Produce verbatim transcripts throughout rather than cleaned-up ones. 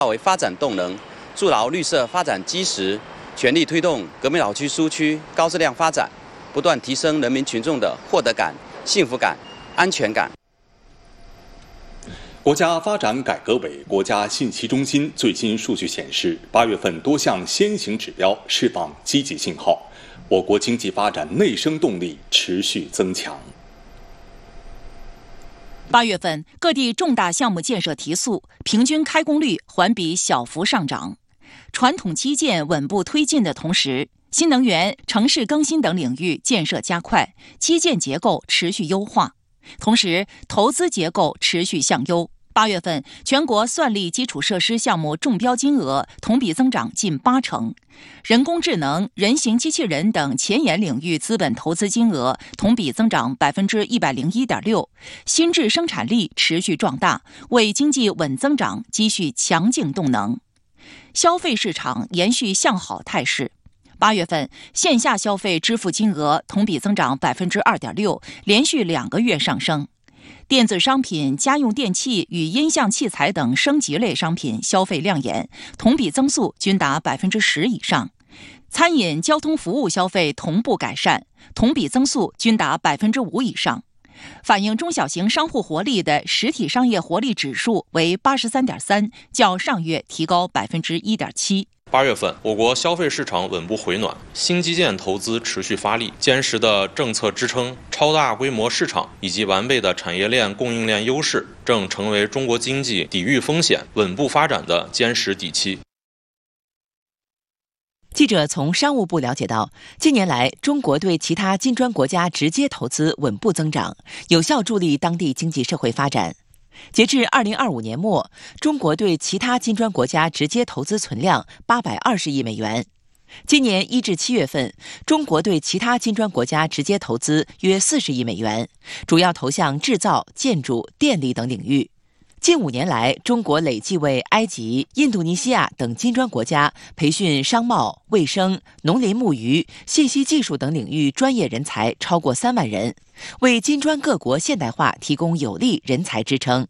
为发展动能，筑牢绿色发展基石，全力推动革命老区苏区高质量发展，不断提升人民群众的获得感、幸福感、安全感。 国家发展改革委国家信息中心最新数据显示，八月份多项先行指标释放积极信号，我国经济发展内生动力持续增强。 八月份，各地重大项目建设提速，平均开工率环比小幅上涨。传统基建稳步推进的同时，新能源、城市更新等领域建设加快，基建结构持续优化。同时，投资结构持续向优。八月份，全国算力基础设施项目中标金额同比增长近八成，人工智能、人形机器人等前沿领域资本投资金额同比增长百分之一百零一点六，新质生产力持续壮大，为经济稳增长积蓄强劲动能。消费市场延续向好态势。八月份，线下消费支付金额同比增长百分之二点六，连续两个月上升。电子商品、家用电器与音像器材等升级类商品消费亮眼，同比增速均达百分之十以上。餐饮、交通服务消费同步改善，同比增速均达百分之五以上。反映中小型商户活力的实体商业活力指数为八十三点三，较上月提高百分之一点七。 八月份，我国消费市场稳步回暖，新基建投资持续发力，坚实的政策支撑、超大规模市场以及完备的产业链供应链优势，正成为中国经济抵御风险、稳步发展的坚实底气。 记者从商务部了解到，近年来中国对其他金砖国家直接投资稳步增长，有效助力当地经济社会发展。截至二零二五年末，中国对其他金砖国家直接投资存量八百二十亿美元。今年一至七月份，中国对其他金砖国家直接投资约四十亿美元，主要投向制造、建筑、电力等领域。近五年来，中国累计为埃及、印度尼西亚等金砖国家培训商贸、卫生、农林牧渔、信息技术等领域专业人才超过三万人，为金砖各国现代化提供有力人才支撑。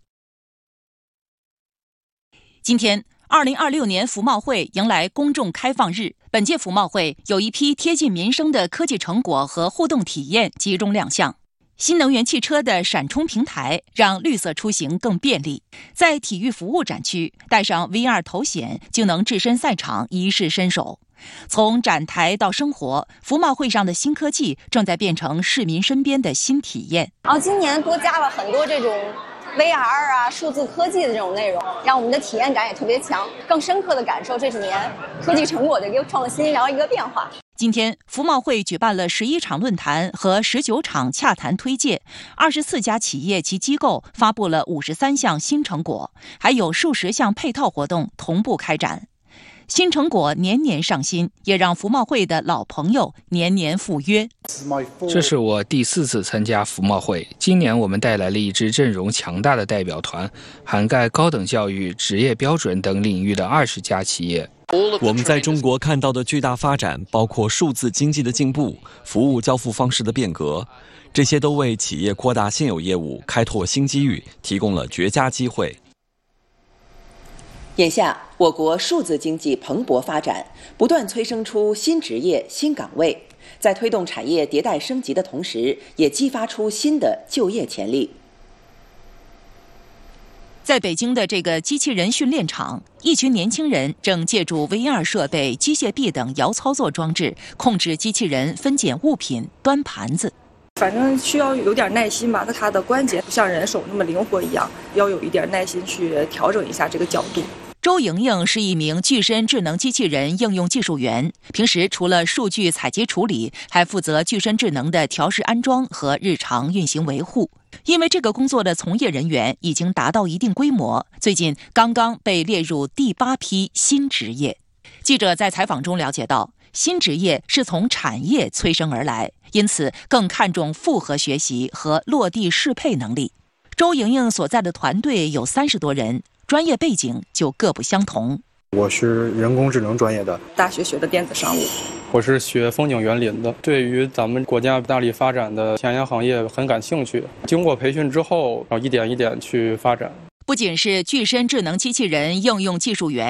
今天，二零二六年服贸会迎来公众开放日。本届服贸会有一批贴近民生的科技成果和互动体验集中亮相。新能源汽车的闪充平台让绿色出行更便利。在体育服务展区，戴上 V R 头显就能置身赛场，一试身手。从展台到生活，服贸会上的新科技正在变成市民身边的新体验。 然后今年多加了很多这种 V R 啊、数字科技的这种内容，让我们的体验感也特别强，更深刻的感受这几年科技成果的一个创新，然后一个变化。 今天，服贸会举办了十一场论坛和十九场洽谈推介，二十四家企业及机构发布了五十三项新成果，还有数十项配套活动同步开展。新成果年年上新，也让服贸会的老朋友年年赴约。 这是我第四次参加服贸会，今年我们带来了一支阵容强大的代表团，涵盖高等教育、职业标准等领域的二十家企业。 我们在中国看到的巨大发展，包括数字经济的进步、服务交付方式的变革，这些都为企业扩大现有业务、开拓新机遇提供了绝佳机会。 眼下，我国数字经济蓬勃发展，不断催生出新职业、新岗位，在推动产业迭代升级的同时，也激发出新的就业潜力。 在北京的这个机器人训练场，一群年轻人正借助 V R 设备、机械臂等遥操作装置，控制机器人分拣物品、端盘子。 反正需要有点耐心吧，它的关节不像人手那么灵活一样，要有一点耐心去调整一下这个角度。 周莹莹是一名具身智能机器人应用技术员，平时除了数据采集处理，还负责具身智能的调试安装和日常运行维护。因为这个工作的从业人员已经达到一定规模，最近刚刚被列入第八批新职业。记者在采访中了解到，新职业是从产业催生而来，因此更看重复合学习和落地适配能力。周莹莹所在的团队有三十多人，专业背景就各不相同。 我是人工智能专业的， 大学学的电子商务。 我是学风景园林的，对于咱们国家大力发展的前沿行业很感兴趣。经过培训之后，然后一点一点去发展。 不仅是具身智能机器人应用技术员。